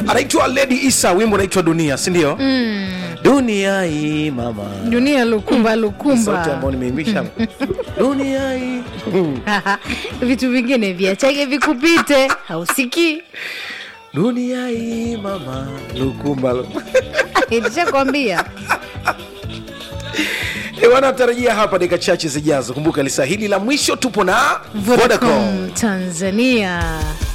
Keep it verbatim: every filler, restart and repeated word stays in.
Anaitwa Lady Isa, wimbo unaitwa Dunia, si ndio? Mm. Dunia hii mama. Dunia lukumba lukumba. Sauti ambayo nimeimbisha. Dunia hii. Vitu vingine viachage vikupite, hausikii. Dunia hii mama, lukumba lukumba. Nilishakwambia. Ewana tarajia hapa dakika chache zijazo. Kumbuka lisa hili la mwisho tupo na Vodacom Tanzania.